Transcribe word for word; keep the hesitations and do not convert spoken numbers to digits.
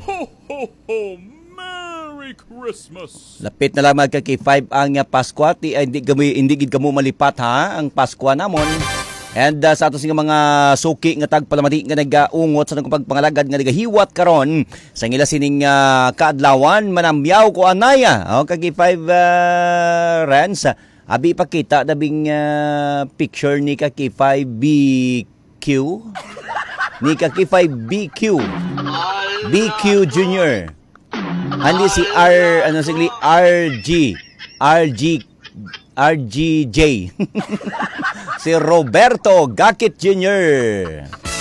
Ho, ho, ho! Merry Christmas! Lapit na lang magka K five ang uh, Pasko. Ti, ay, hindi, gami, hindi gid kamo malipat ha, ang Pasko namon. And uh, sa ato sing mga suki nga tagpalamati nga nagaungot sa pagpangalagad nga nagahiwat karon sa ngila sining uh, kaadlawan manamyaw ko anaya. O kag K five uh, Rans, abi pakita dabing uh, picture ni ka K five B Q. Ni ka K five B Q. B Q Junior. Andi si R ano sigli R G R G R G J. Si Roberto Gakit Junior